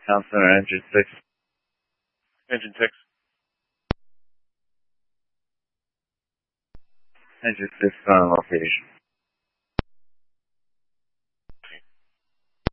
Town Center, engine 6. Engine 6. Engine 6 on location.